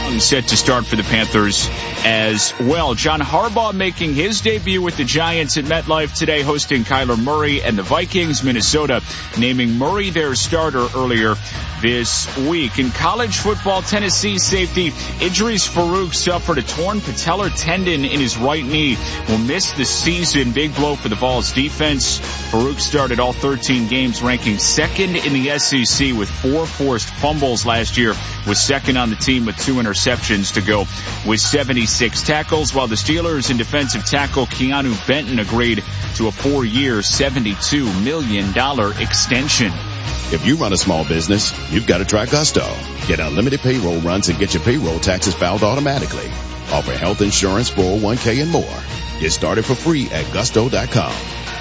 Young set to start for the Panthers as well. John Harbaugh making his debut with the Giants at MetLife today, hosting Kyler Murray and the Vikings. Minnesota naming Murray their starter earlier this week. In college football, Tennessee safety Idris Farouk suffered a torn patellar tendon in his right knee. Will miss the season. Big blow for the Vols defense. Farouk started all 13 games, ranking second in the SEC with 4 forced fumbles last year. Was second on the team with 2 interceptions to go with 76 tackles, while the Steelers and defensive tackle Keanu Benton agreed to a 4-year, $72 million extension. If you run a small business, you've got to try Gusto. Get unlimited payroll runs and get your payroll taxes filed automatically. Offer health insurance, 401k, and more. Get started for free at gusto.com.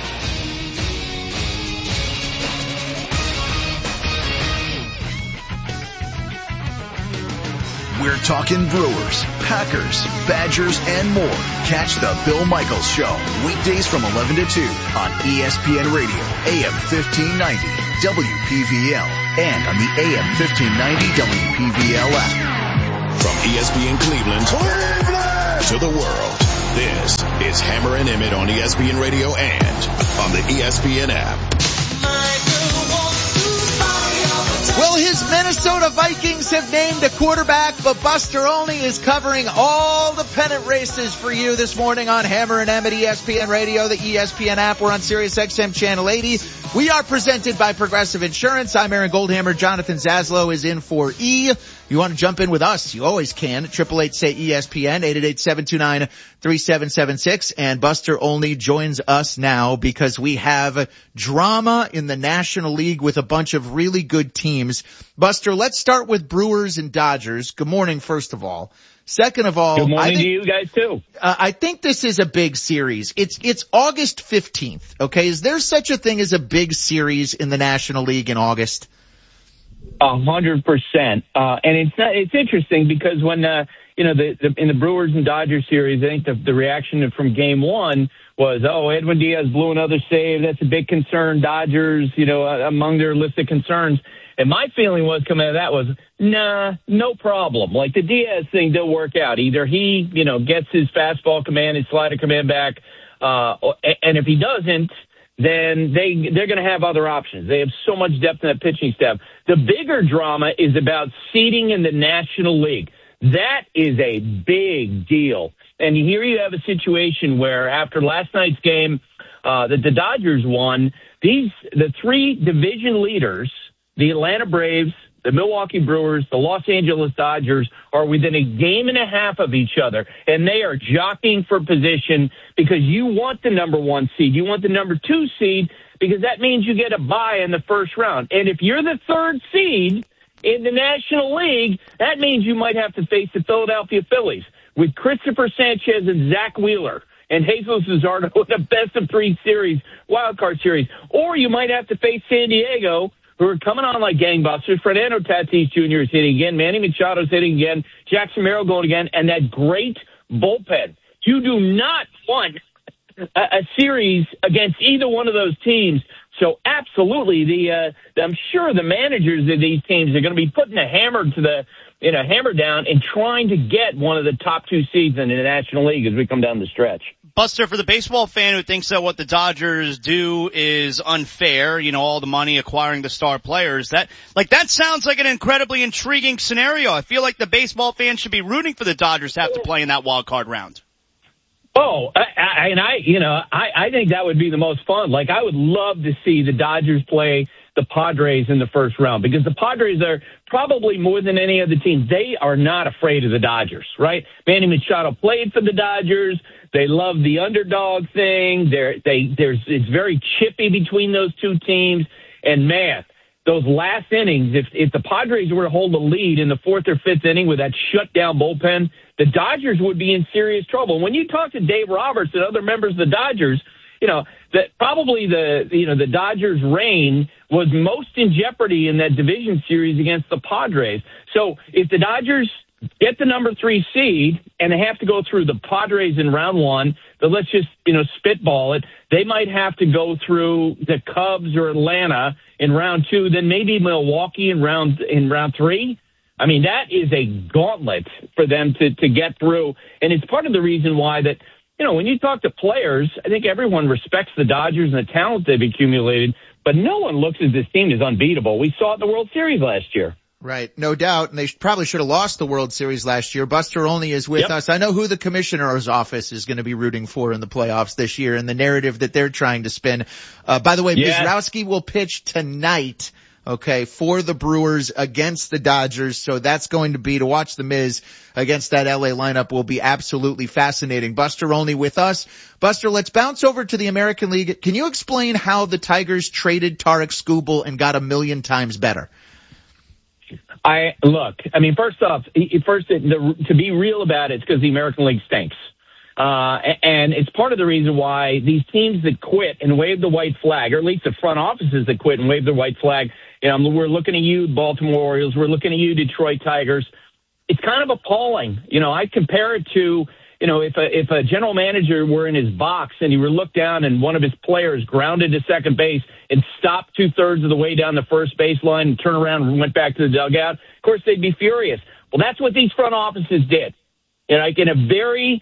We're talking Brewers, Packers, Badgers, and more. Catch the Bill Michaels Show weekdays from 11 to 2 on ESPN Radio, AM 1590, WPVL, and on the AM 1590 WPVL app. From ESPN Cleveland to the world, this is Hammer and Emmett on ESPN Radio and on the ESPN app. Well, his Minnesota Vikings have named a quarterback, but Buster Olney is covering all the pennant races for you this morning on Hammer and Emmett, ESPN Radio, the ESPN app. We're on Sirius XM Channel 80. We are presented by Progressive Insurance. I'm Aaron Goldhammer. Jonathan Zaslow is in for E. You want to jump in with us? You always can. 888-SAY-ESPN, 888-729-3776. And Buster Olney joins us now because we have drama in the National League with a bunch of really good teams. Buster, let's start with Brewers and Dodgers. Good morning, first of all. Second of all, good morning to you guys too. I think this is a big series. It's August 15th. Okay. Is there such a thing as a big series in the National League in August? 100%. And it's interesting because when, in the Brewers and Dodgers series, I think the reaction from game one was, Edwin Diaz blew another save. That's a big concern. Dodgers, among their list of concerns. And my feeling was coming out of that was, nah, no problem. Like the Diaz thing didn't work out. Either he, gets his fastball command, his slider command back, and if he doesn't, then they're going to have other options. They have so much depth in that pitching staff. The bigger drama is about seeding in the National League. That is a big deal. And here you have a situation where after last night's game that the Dodgers won, the 3 division leaders, the Atlanta Braves, the Milwaukee Brewers, the Los Angeles Dodgers are within a game and a half of each other, and they are jockeying for position because you want the number 1 seed. You want the number 2 seed because that means you get a bye in the first round. And if you're the 3rd seed in the National League, that means you might have to face the Philadelphia Phillies with Christopher Sanchez and Zach Wheeler and Jesus Luzardo in a best-of-3 series, wild card series. Or you might have to face San Diego, who are coming on like gangbusters. Fernando Tatis Jr. is hitting again. Manny Machado's hitting again. Jackson Merrill going again. And that great bullpen. You do not want a series against either one of those teams. So absolutely, I'm sure the managers of these teams are going to be putting a hammer hammer down and trying to get one of the top 2 seeds in the National League as we come down the stretch. Buster, for the baseball fan who thinks that what the Dodgers do is unfair, all the money acquiring the star players, that sounds like an incredibly intriguing scenario. I feel like the baseball fan should be rooting for the Dodgers to have to play in that wild card round. Oh, I think that would be the most fun. Like, I would love to see the Dodgers play the Padres in the first round because the Padres are probably more than any other team. They are not afraid of the Dodgers, right? Manny Machado played for the Dodgers. They love the underdog thing. It's very chippy between those 2 teams. And man, those last innings, if the Padres were to hold the lead in the 4th or 5th inning with that shutdown bullpen, the Dodgers would be in serious trouble. When you talk to Dave Roberts and other members of the Dodgers, that probably the Dodgers' reign was most in jeopardy in that division series against the Padres. So if the Dodgers get the number 3 seed and they have to go through the Padres in round 1, but let's just, spitball it. They might have to go through the Cubs or Atlanta in round 2, then maybe Milwaukee in round 3. I mean, that is a gauntlet for them to get through. And it's part of the reason why that, when you talk to players, I think everyone respects the Dodgers and the talent they've accumulated, but no one looks at this team as unbeatable. We saw it in the World Series last year. Right, no doubt, and they probably should have lost the World Series last year. Buster Olney is with us. I know who the commissioner's office is going to be rooting for in the playoffs this year and the narrative that they're trying to spin. By the way, Mizrowski will pitch tonight, for the Brewers against the Dodgers, so that's going to be, to watch the Miz against that LA lineup will be absolutely fascinating. Buster Olney with us. Buster, let's bounce over to the American League. Can you explain how the Tigers traded Tarik Skubal and got 1,000,000 times better? First off, to be real about it, it's because the American League stinks. And it's part of the reason why these teams that quit and wave the white flag, or at least the front offices that quit and wave the white flag, we're looking at you, Baltimore Orioles, we're looking at you, Detroit Tigers. It's kind of appalling. I compare it to, if a general manager were in his box and he were looked down and one of his players grounded to second base and stopped 2/3 of the way down the first baseline and turned around and went back to the dugout, of course they'd be furious. Well, that's what these front offices did. In a very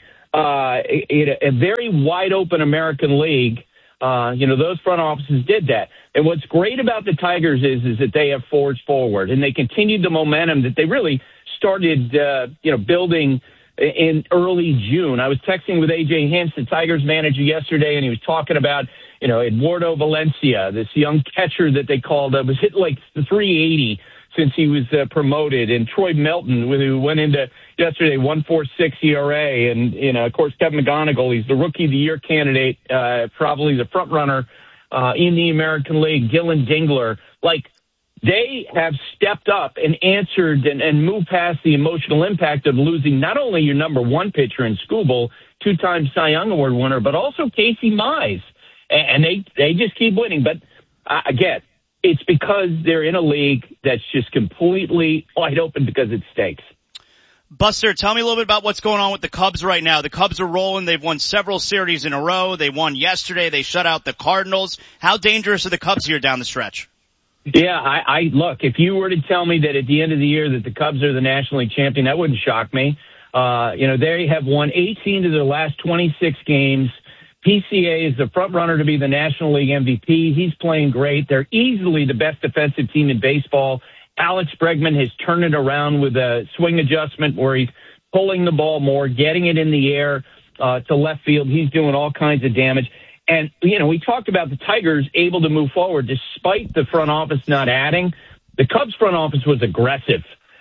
wide open American League, those front offices did that. And what's great about the Tigers is that they have forged forward and they continued the momentum that they really started, building in early June. I was texting with AJ Hinch, the Tigers manager, yesterday, and he was talking about, Eduardo Valencia, this young catcher that they called, was hit like 380 since he was promoted, and Troy Melton, who went into yesterday 1.46 ERA, and of course Kevin McGonigal, he's the Rookie of the Year candidate, probably the front runner in the American League. Dylan Dingler, they have stepped up and answered and moved past the emotional impact of losing not only your number one pitcher in Skubal, 2-time Cy Young Award winner, but also Casey Mize. And they just keep winning. But again, it's because they're in a league that's just completely wide open because it stinks. Buster, tell me a little bit about what's going on with the Cubs right now. The Cubs are rolling. They've won several series in a row. They won yesterday. They shut out the Cardinals. How dangerous are the Cubs here down the stretch? Yeah, I look, if you were to tell me that at the end of the year that the Cubs are the National League champion, that wouldn't shock me. They have won 18 of their last 26 games. PCA is the front runner to be the National League MVP. He's playing great. They're easily the best defensive team in baseball. Alex Bregman has turned it around with a swing adjustment where he's pulling the ball more, getting it in the air to left field. He's doing all kinds of damage. And, we talked about the Tigers able to move forward despite the front office not adding. The Cubs front office was aggressive.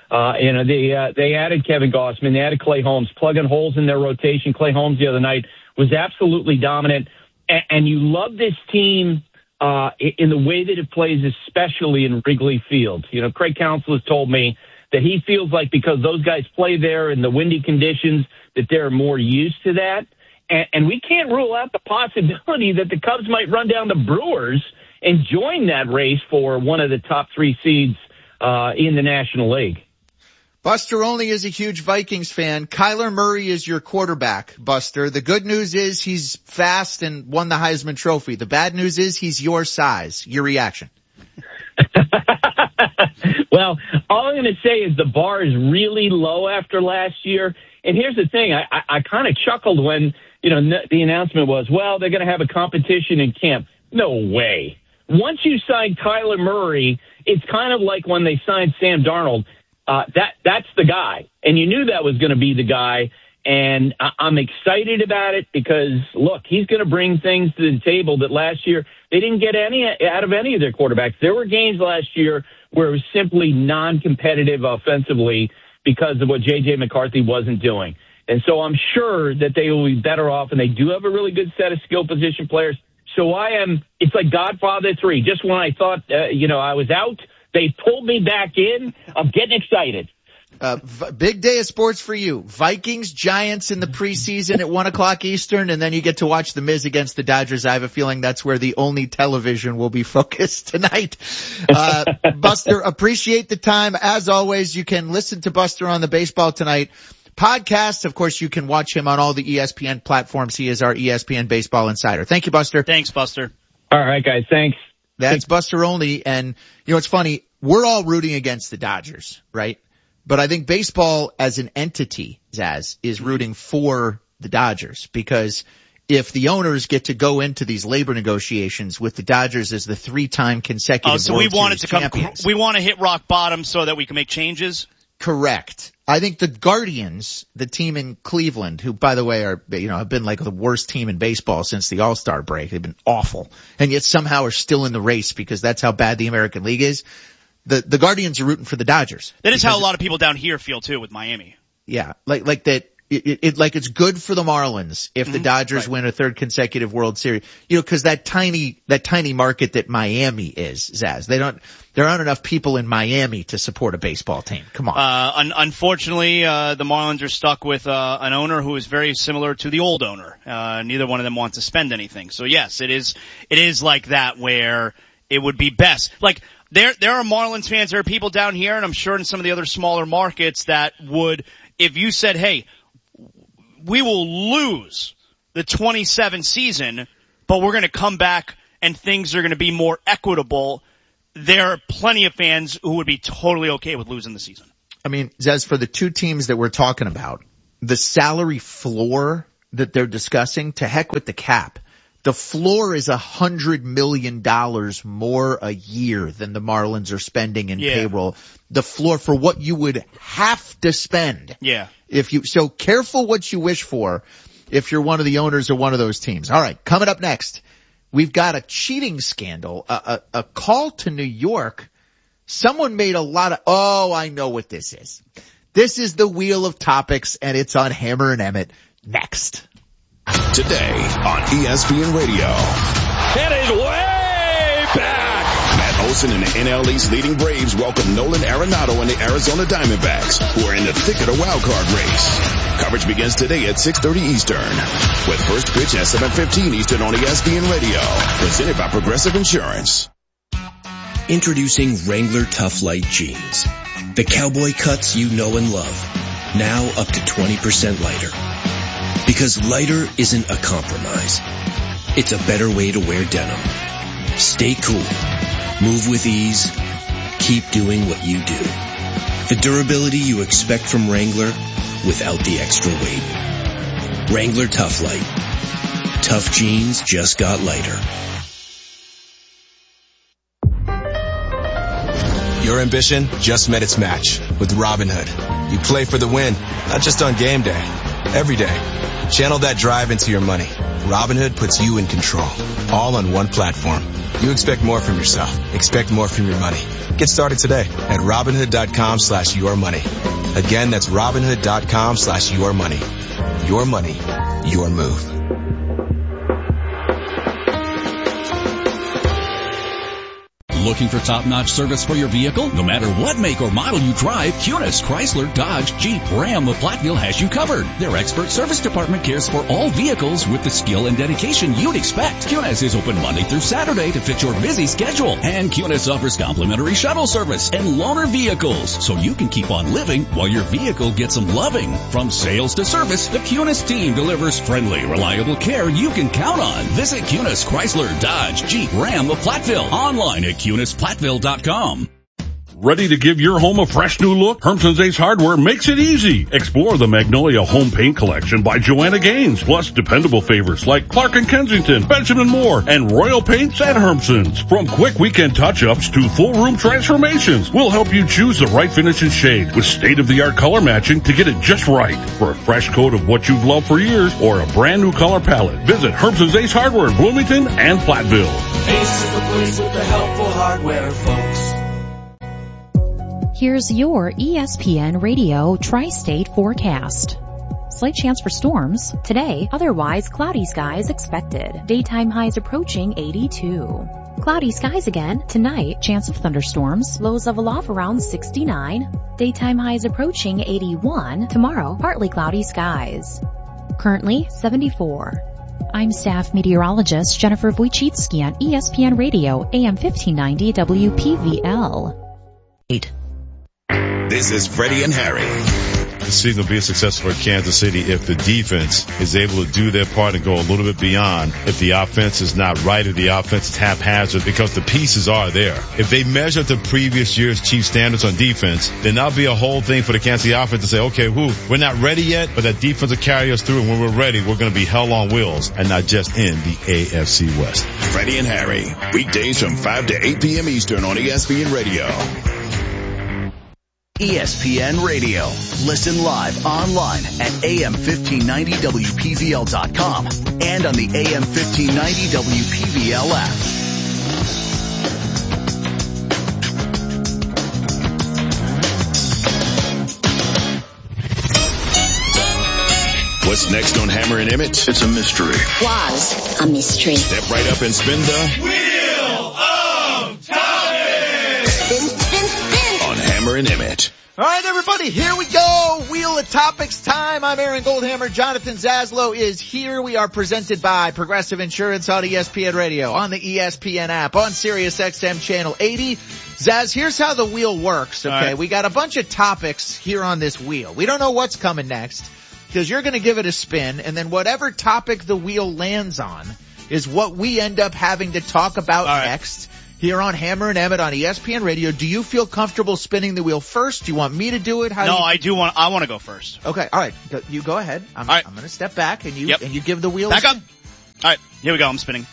They added Kevin Gausman. They added Clay Holmes, plugging holes in their rotation. Clay Holmes the other night was absolutely dominant. And you love this team in the way that it plays, especially in Wrigley Field. Craig Counsell has told me that he feels like because those guys play there in the windy conditions that they're more used to that. And we can't rule out the possibility that the Cubs might run down the Brewers and join that race for one of the top 3 seeds in the National League. Buster Olney is a huge Vikings fan. Kyler Murray is your quarterback, Buster. The good news is he's fast and won the Heisman Trophy. The bad news is he's your size. Your reaction? Well, all I'm going to say is the bar is really low after last year. And here's the thing. I kind of chuckled when, the announcement was, well, they're going to have a competition in camp. No way. Once you sign Kyler Murray, it's kind of like when they signed Sam Darnold. That's the guy. And you knew that was going to be the guy. And I'm excited about it because, look, he's going to bring things to the table that last year they didn't get any out of any of their quarterbacks. There were games last year where it was simply non-competitive offensively because of what J.J. McCarthy wasn't doing. And so I'm sure that they will be better off, and they do have a really good set of skill position players. So it's like Godfather 3. Just when I thought, I was out, they pulled me back in. I'm getting excited. Big day of sports for you. Vikings, Giants in the preseason at 1:00 Eastern, and then you get to watch the Miz against the Dodgers. I have a feeling that's where the only television will be focused tonight. Buster, appreciate the time. As always, you can listen to Buster on the Baseball Tonight podcast. Of course, you can watch him on all the ESPN platforms. He is our ESPN Baseball Insider. Thank you, Buster. Thanks, Buster. All right, guys. Thanks. That's Buster Olney. And, it's funny. We're all rooting against the Dodgers, right? But I think baseball as an entity, Zaz, is rooting for the Dodgers, because if the owners get to go into these labor negotiations with the Dodgers as the 3-time consecutive World Series champions. We want to hit rock bottom so that we can make changes? Correct. I think the Guardians, the team in Cleveland, who by the way have been like the worst team in baseball since the All-Star break. They've been awful. And yet somehow are still in the race because that's how bad the American League is. The Guardians are rooting for the Dodgers. That is how a lot of people down here feel too with Miami. Yeah. Like that. It's good for the Marlins if the Dodgers win a third consecutive World Series. Cause that tiny market that Miami is, Zaz. There aren't enough people in Miami to support a baseball team. Come on. Unfortunately, the Marlins are stuck with, an owner who is very similar to the old owner. Neither one of them wants to spend anything. So yes, it is like that where it would be best. Like, there are Marlins fans, there are people down here, and I'm sure in some of the other smaller markets that would, if you said, hey, we will lose the 27 season, but we're going to come back and things are going to be more equitable. There are plenty of fans who would be totally okay with losing the season. I mean, Zez, for the two teams that we're talking about, the salary floor that they're discussing, to heck with the cap. The floor is $100 million more a year than the Marlins are spending in payroll. The floor for what you would have to spend. Yeah. So careful what you wish for if you're one of the owners of one of those teams. All right. Coming up next, we've got a cheating scandal, a call to New York. Someone made a lot of, I know what this is. This is the Wheel of Topics, and it's on Hammer and Emmett next. Today on ESPN Radio. It is way back. Matt Olson and the NL East leading Braves welcome Nolan Arenado and the Arizona Diamondbacks, who are in the thick of the wild card race. Coverage begins today at 6:30 Eastern, with first pitch at 7:15 Eastern on ESPN Radio. Presented by Progressive Insurance. Introducing Wrangler Tough Light Jeans. The cowboy cuts you know and love. Now up to 20% lighter. Because lighter isn't a compromise. It's a better way to wear denim. Stay cool. Move with ease. Keep doing what you do. The durability you expect from Wrangler without the extra weight. Wrangler Tough Light. Tough jeans just got lighter. Your ambition just met its match with Robinhood. You play for the win, not just on game day, every day. Channel that drive into your money. Robinhood puts you in control, all on one platform. You expect more from yourself. Expect more from your money. Get started today at Robinhood.com/yourmoney. Again, that's Robinhood.com/yourmoney. Your money, your move. Looking for top-notch service for your vehicle? No matter what make or model you drive, Kunis, Chrysler, Dodge, Jeep, Ram of Platteville has you covered. Their expert service department cares for all vehicles with the skill and dedication you'd expect. Kunis is open Monday through Saturday to fit your busy schedule. And Kunis offers complimentary shuttle service and loaner vehicles, so you can keep on living while your vehicle gets some loving. From sales to service, the Kunis team delivers friendly, reliable care you can count on. Visit Kunis, Chrysler, Dodge, Jeep, Ram of Platteville. Online at KunisPlatteville.com. Ready to give your home a fresh new look? Hermson's Ace Hardware makes it easy. Explore the Magnolia Home Paint Collection by Joanna Gaines, plus dependable favorites like Clark & Kensington, Benjamin Moore, and Royal Paints at Hermson's. From quick weekend touch-ups to full room transformations, we'll help you choose the right finish and shade with state-of-the-art color matching to get it just right. For a fresh coat of what you've loved for years or a brand new color palette, visit Hermson's Ace Hardware in Bloomington and Platteville. Ace is the place with the helpful hardware, folks. Here's your ESPN Radio Tri-State forecast. Slight chance for storms today, otherwise cloudy skies expected. Daytime highs approaching 82. Cloudy skies again tonight, chance of thunderstorms, lows level off around 69. Daytime highs approaching 81. Tomorrow, partly cloudy skies. Currently 74. I'm staff meteorologist Jennifer Wojcicki on ESPN Radio, AM 1590 WPVL. This is Freddie and Harry. the season will be successful for Kansas City if the defense is able to do their part and go a little bit beyond. If the offense is not right or the offense is haphazard, because the pieces are there. If they measure the previous year's Chiefs standards on defense, then that'll be a whole thing for the Kansas City offense to say, okay, we're not ready yet, but that defense will carry us through, and when we're ready, we're going to be hell on wheels and not just in the AFC West. Freddie and Harry, weekdays from 5 to 8 p.m. Eastern on ESPN Radio. ESPN Radio. Listen live online at AM1590WPVL.com and on the AM1590 WPVL app. What's next on Hammer and Emmett? It's a mystery. Was a mystery. Step right up and spin the Wheel of Topics. Spin, spin, spin. on Hammer and Emmett. All right, everybody, here we go. Wheel of Topics time. I'm Aaron Goldhammer. Jonathan Zaslow is here. We are presented by Progressive Insurance on ESPN Radio, on the ESPN app, on Sirius XM Channel 80. Zaz, here's how the wheel works, okay? Right. We got a bunch of topics here on this wheel. We don't know what's coming next because you're going to give it a spin, and then whatever topic the wheel lands on is what we end up having to talk about next. Here on Hammer and Emmett on ESPN Radio. Do you feel comfortable spinning the wheel first? Do you want me to do it? I want to go first. Okay, all right. You go ahead. I'm going to step back and you give the wheel back a up. All right, here we go. I'm spinning.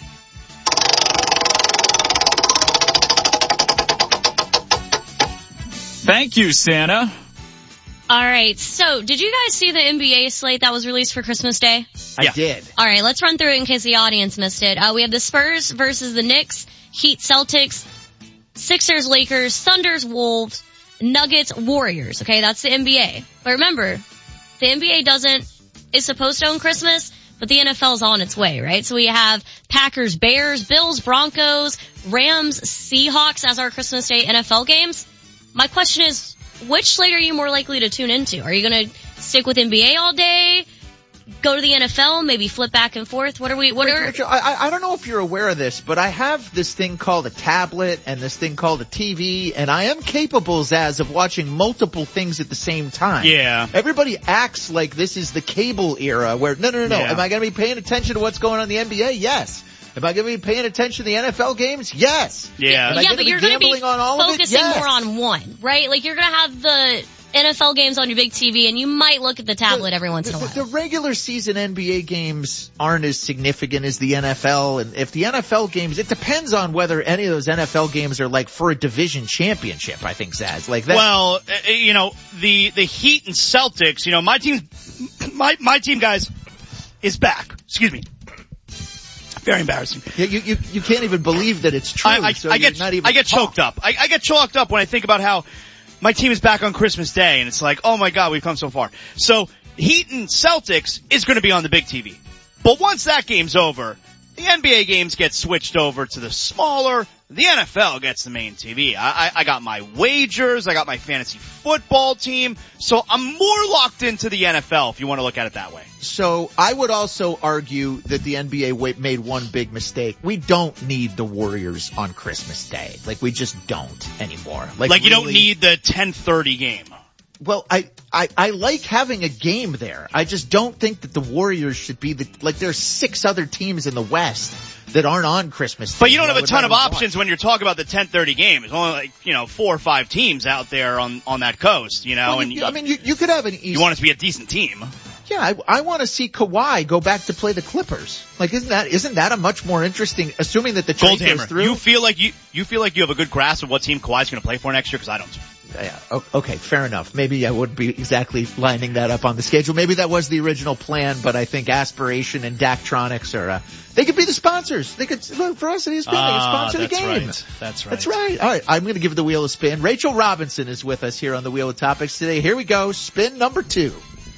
Thank you, Santa. All right, so did you guys see the NBA slate that was released for Christmas Day? I did. All right, let's run through it in case the audience missed it. We have the Spurs versus the Knicks, Heat, Celtics, Sixers, Lakers, Thunders, Wolves, Nuggets, Warriors. Okay, that's the NBA. But remember, the NBA is supposed to own Christmas, but the NFL's on its way, right? So we have Packers, Bears, Bills, Broncos, Rams, Seahawks as our Christmas Day NFL games. My question is, which slate are you more likely to tune into? Are you going to stick with NBA all day? Go to the NFL, maybe flip back and forth? Rachel, I don't know if you're aware of this, but I have this thing called a tablet and this thing called a TV, and I am capable, Zaz, of watching multiple things at the same time. Yeah. Everybody acts like this is the cable era where, no. Yeah. Am I going to be paying attention to what's going on in the NBA? Yes. Am I going to be paying attention to the NFL games? Yes. Yeah. Am I going to be gambling on all of it? Focusing Yes. more on one, right? Like you're going to have the NFL games on your big TV, and you might look at the tablet every once in a while. The regular season NBA games aren't as significant as the NFL, and if the NFL games, it depends on whether any of those NFL games are like for a division championship, I think, Zaz. Like that. Well, the Heat and Celtics, my team, guys, is back. Excuse me. Very embarrassing. Yeah, you can't even believe that it's true. I get choked up. I get choked up when I think about how my team is back on Christmas Day, and it's like, oh my God, we've come so far. So Heat and Celtics is going to be on the big TV. But once that game's over, the NBA games get switched over to the smaller. The NFL gets the main TV. I got my wagers. I got my fantasy football team. So I'm more locked into the NFL if you want to look at it that way. So I would also argue that the NBA made one big mistake. We don't need the Warriors on Christmas Day. Like, we just don't anymore. Like you don't need the 10:30 game. Well, I like having a game there. I just don't think that the Warriors should be there's 6 other teams in the West that aren't on Christmas Day. But you don't have a ton of options when you're talking about the 10:30 game. There's only 4 or 5 teams out there on that coast, Well, and you could have an East. You want it to be a decent team. Yeah, I want to see Kawhi go back to play the Clippers. Like, isn't that a much more interesting, assuming that the trade goes through? You feel like you have a good grasp of what team Kawhi's going to play for next year, because I don't. Yeah, okay, fair enough. Maybe I wouldn't be exactly lining that up on the schedule. Maybe that was the original plan, but I think Aspiration and Daktronics they could be the sponsors. They could, look, for us at ESPN, they could sponsor the game. That's right. That's right. All right, I'm going to give the wheel a spin. Rachel Robinson is with us here on the Wheel of Topics today. Here we go. Spin number 2.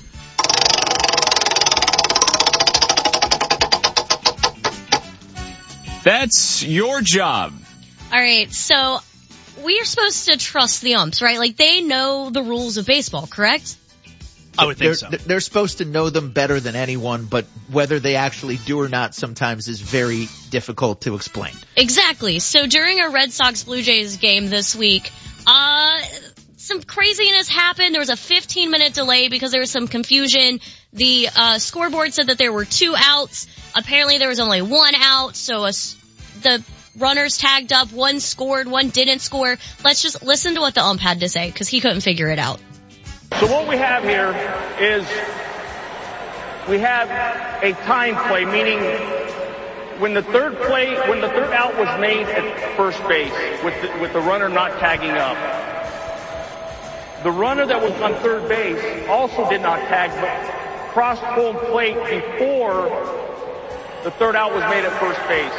That's your job. All right, so we are supposed to trust the umps, right? Like, they know the rules of baseball, correct? I would think so. They're supposed to know them better than anyone, but whether they actually do or not sometimes is very difficult to explain. Exactly. So during a Red Sox Blue Jays game this week, some craziness happened. There was a 15-minute delay because there was some confusion. The scoreboard said that there were 2 outs. Apparently there was only 1 out, so the runners tagged up. 1 scored, 1 didn't score. Let's just listen to what the ump had to say, because he couldn't figure it out. So what we have here is we have a time play, meaning when the third out was made at first base with the runner not tagging up, the runner that was on third base also did not tag, but crossed home plate before the third out was made at first base.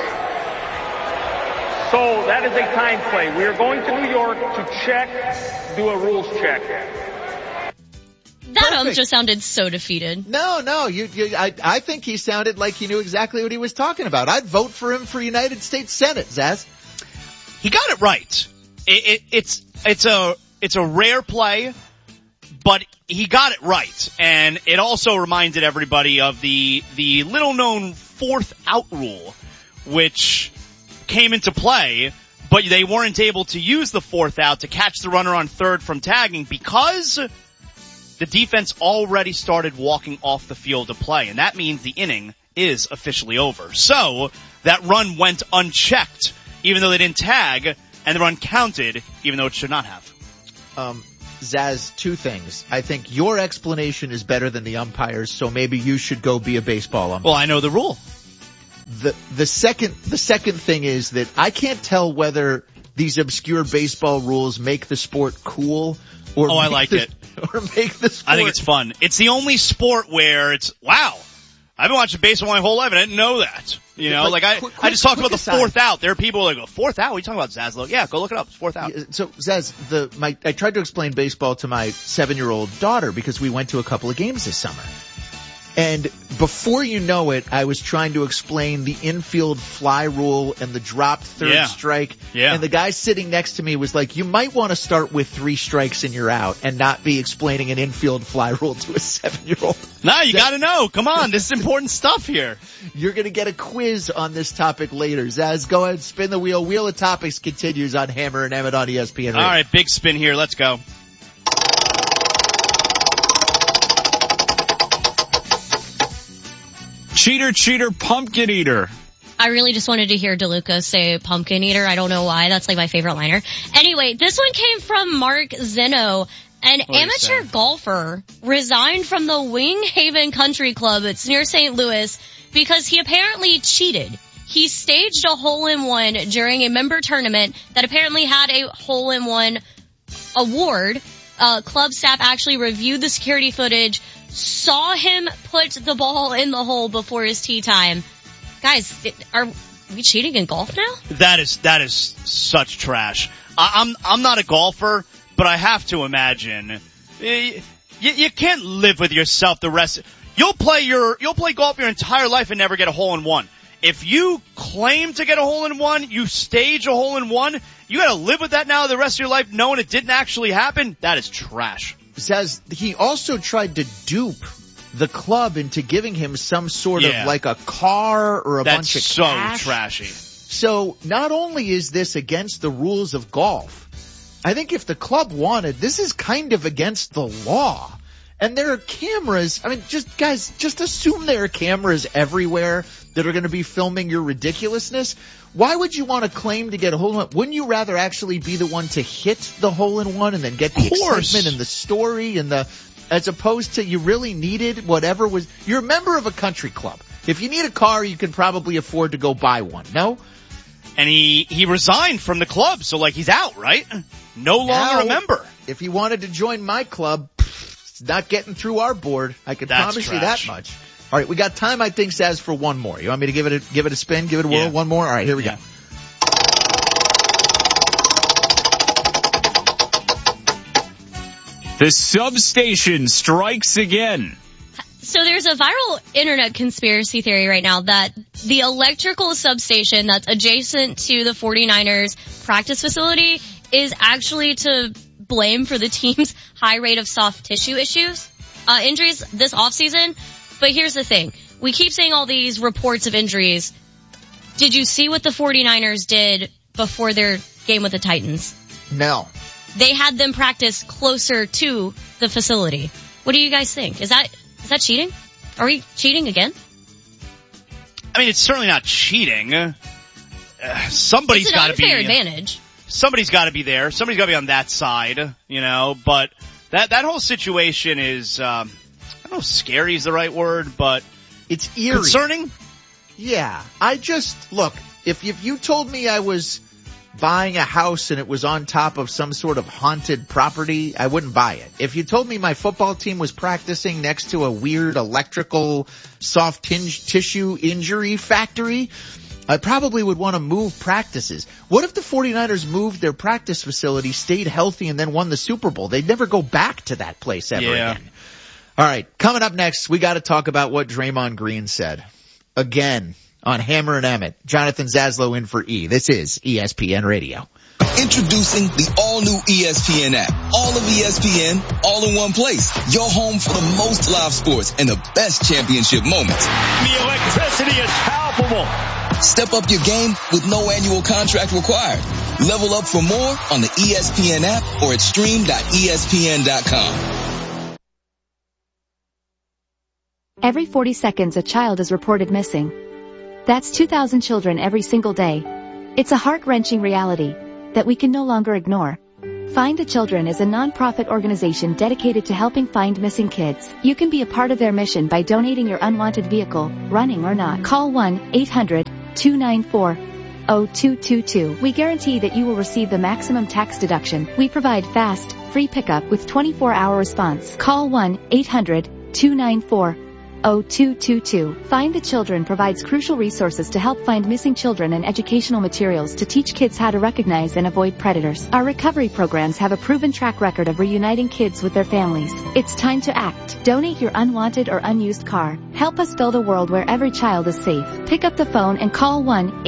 So that is a time play. We are going to New York to do a rules check. That ump just sounded so defeated. No, I think he sounded like he knew exactly what he was talking about. I'd vote for him for United States Senate, Zaz. He got it right. It's a rare play, but he got it right. And it also reminded everybody of the little known 4th out rule, which came into play, but they weren't able to use the 4th out to catch the runner on third from tagging because the defense already started walking off the field to play, and that means the inning is officially over. So that run went unchecked, even though they didn't tag, and the run counted, even though it should not have. Zaz, 2 things. I think your explanation is better than the umpires, so maybe you should go be a baseball umpire. Well, I know the rule. The second thing is that I can't tell whether these obscure baseball rules make the sport cool or I like it. Or make the sport. I think it's fun. It's the only sport where it's, wow, I've been watching baseball my whole life and I didn't know that. You know, I just talked about the 4th out. There are people like, 4th out? What are you talking about, Zaz? Yeah, go look it up. It's 4th out. So, Zaz, I tried to explain baseball to my 7-year-old daughter because we went to a couple of games this summer. And before you know it, I was trying to explain the infield fly rule and the dropped third strike. Yeah. And the guy sitting next to me was like, you might want to start with 3 strikes and you're out and not be explaining an infield fly rule to a 7-year-old. No, you got to know. Come on. This is important stuff here. You're going to get a quiz on this topic later. Zaz, go ahead, spin the wheel. Wheel of Topics continues on Hammer and Emmett on ESPN Radio. All right, big spin here. Let's go. Cheater, cheater, pumpkin eater. I really just wanted to hear DeLuca say pumpkin eater. I don't know why. That's like my favorite liner. Anyway, this one came from Mark Zeno. An amateur golfer resigned from the Wing Haven Country Club. It's near St. Louis because he apparently cheated. He staged a hole-in-one during a member tournament that apparently had a hole-in-one award. Club staff actually reviewed the security footage, saw him put the ball in the hole before his tee time. Guys, are we cheating in golf now? That is such trash. I'm not a golfer, but I have to imagine you can't live with yourself the rest. You'll play golf your entire life and never get a hole-in-one. If you claim to get a hole-in-one, you stage a hole-in-one, you gotta live with that now the rest of your life knowing it didn't actually happen. That is trash. Says he also tried to dupe the club into giving him some sort of like a car or a bunch of cash. That's so trashy. So not only is this against the rules of golf, I think if the club wanted, this is kind of against the law. And there are cameras. I mean, just assume there are cameras everywhere that are going to be filming your ridiculousness. Why would you want to claim to get a hole-in-one? Wouldn't you rather actually be the one to hit the hole-in-one and then get the excitement and the story and as opposed to you really needed whatever was, you're a member of a country club. If you need a car, you can probably afford to go buy one. No? And he resigned from the club, so he's out, right? No longer a member. If he wanted to join my club, it's not getting through our board. I can promise you that much. All right, we got time, I think, Saz, for one more. You want me to give it a spin, give it a whirl, one more? All right, here we go. The substation strikes again. So there's a viral internet conspiracy theory right now that the electrical substation that's adjacent to the 49ers practice facility is actually to blame for the team's high rate of soft tissue injuries this offseason. But here's the thing. We keep saying all these reports of injuries. Did you see what the 49ers did before their game with the Titans? No. they had them practice closer to the facility. What do you guys think? Is that cheating? Are we cheating again? I mean, it's certainly not cheating. Somebody's got to be. It's an unfair advantage. Somebody's got to be there. Somebody's got to be on that side, you know. But that whole situation is, I don't know if scary is the right word, but it's eerie. Concerning? Yeah. Look, if you told me I was buying a house and it was on top of some sort of haunted property, I wouldn't buy it. If you told me my football team was practicing next to a weird electrical soft tissue injury factory, I probably would want to move practices. What if the 49ers moved their practice facility, stayed healthy, and then won the Super Bowl? They'd never go back to that place ever again. All right, coming up next, we got to talk about what Draymond Green said. Again, on Hammer and Emmett. Jonathan Zaslow in for E. This is ESPN Radio. Introducing the all-new ESPN app. All of ESPN, all in one place. Your home for the most live sports and the best championship moments. The electricity is palpable. Step up your game with no annual contract required. Level up for more on the ESPN app or at stream.espn.com. Every 40 seconds a child is reported missing. That's 2,000 children every single day. It's a heart-wrenching reality that we can no longer ignore. Find the Children is a non-profit organization dedicated to helping find missing kids. You can be a part of their mission by donating your unwanted vehicle, running or not. Call 1-800-294-0222. We guarantee that you will receive the maximum tax deduction. We provide fast, free pickup with 24-hour response. Call 1-800-294-0222. Find the Children provides crucial resources to help find missing children and educational materials to teach kids how to recognize and avoid predators. Our recovery programs have a proven track record of reuniting kids with their families. It's time to act. Donate your unwanted or unused car. Help us build a world where every child is safe. Pick up the phone and call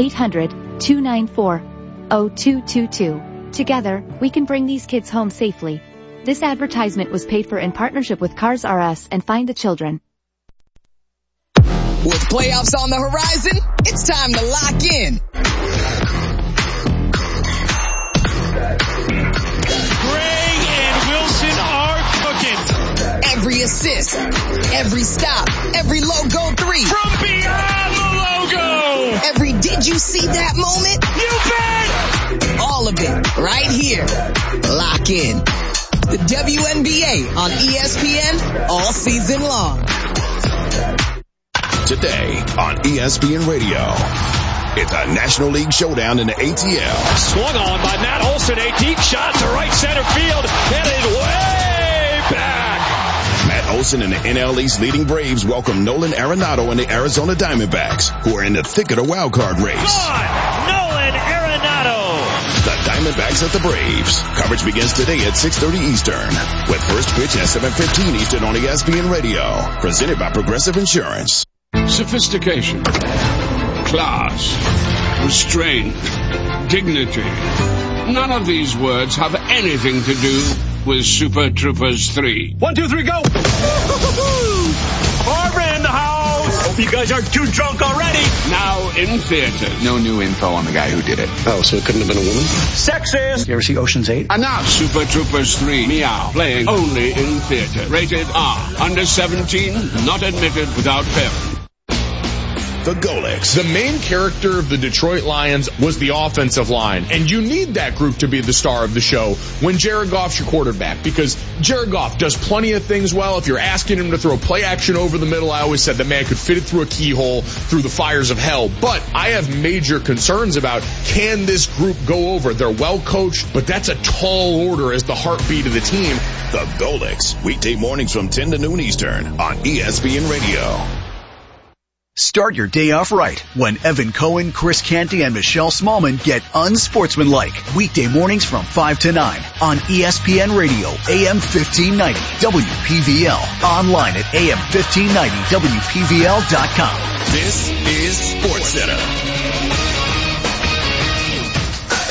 1-800-294-0222. Together, we can bring these kids home safely. This advertisement was paid for in partnership with Cars R Us and Find the Children. With playoffs on the horizon, it's time to lock in. Gray and Wilson are cooking. Every assist, every stop, every logo three. From beyond the logo. Every did you see that moment? You bet. All of it right here. Lock in. The WNBA on ESPN all season long. Today on ESPN Radio, it's a National League showdown in the ATL. Swung on by Matt Olson, a deep shot to right center field, headed way back. Matt Olson and the NL East leading Braves welcome Nolan Arenado and the Arizona Diamondbacks, who are in the thick of the wild card race. Gone, Nolan Arenado. The Diamondbacks at the Braves. Coverage begins today at 6:30 Eastern, with first pitch at 7:15 Eastern on ESPN Radio. Presented by Progressive Insurance. Sophistication, class, restraint, dignity. None of these words have anything to do with Super Troopers 3. 1, 2, 3, go! Barbara in the house! Hope you guys aren't too drunk already! Now in theaters. No new info on the guy who did it. Oh, so it couldn't have been a woman? Sexist! You ever see Ocean's 8? And now Super Troopers 3, Meow, playing only in theater. Rated R. Under 17, not admitted without parent. The Golics. The main character of the Detroit Lions was the offensive line, and you need that group to be the star of the show when Jared Goff's your quarterback, because Jared Goff does plenty of things well. If you're asking him to throw play action over the middle, I always said the man could fit it through a keyhole through the fires of hell. But I have major concerns about, can this group go over? They're well coached, but that's a tall order as the heartbeat of the team. The Golics, weekday mornings from 10 to noon Eastern on ESPN Radio. Start your day off right when Evan Cohen, Chris Canty, and Michelle Smallman get unsportsmanlike. Weekday mornings from 5 to 9 on ESPN Radio, AM 1590, WPVL. Online at AM1590WPVL.com. This is SportsCenter.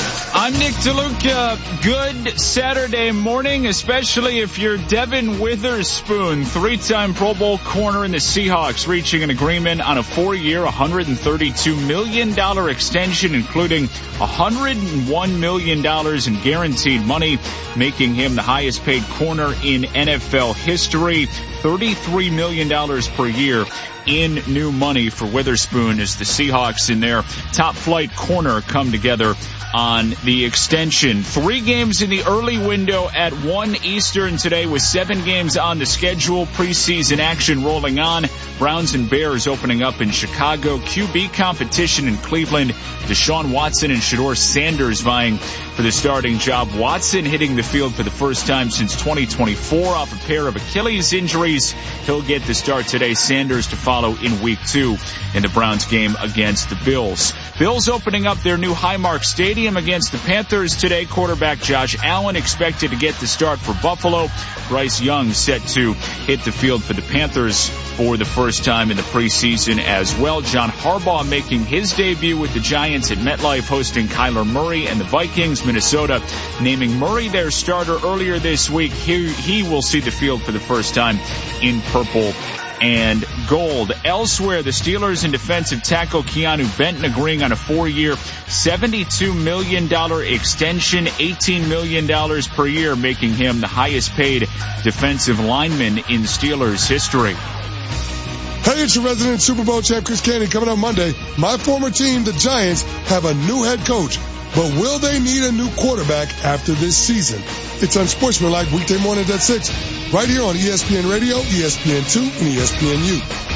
I'm Nick DeLuca. Good Saturday morning, especially if you're Devin Witherspoon, 3-time Pro Bowl corner in the Seahawks, reaching an agreement on a 4-year, $132 million extension, including $101 million in guaranteed money, making him the highest paid corner in NFL history. $33 million per year in new money for Witherspoon as the Seahawks in their top flight corner come together on the extension. 3 games in the early window at 1 Eastern today with 7 games on the schedule. Preseason action rolling on. Browns and Bears opening up in Chicago. QB competition in Cleveland. Deshaun Watson and Shedeur Sanders vying for the starting job. Watson hitting the field for the first time since 2024 off a pair of Achilles injuries. He'll get the start today. Sanders to follow in week 2 in the Browns game against the Bills. Bills opening up their new Highmark Stadium against the Panthers today. Quarterback Josh Allen expected to get the start for Buffalo. Bryce Young set to hit the field for the Panthers for the first time in the preseason as well. John Harbaugh making his debut with the Giants at MetLife, hosting Kyler Murray and the Vikings. Minnesota naming Murray their starter earlier this week. He will see the field for the first time in purple and gold. Elsewhere, the Steelers and defensive tackle Keanu Benton agreeing on a 4-year, $72 million extension, $18 million per year, making him the highest paid defensive lineman in Steelers history. Hey, it's your resident Super Bowl champ Chris Candy. Coming up Monday, my former team, the Giants, have a new head coach. But will they need a new quarterback after this season? It's Unsportsmanlike weekday mornings at 6, right here on ESPN Radio, ESPN2, and ESPNU.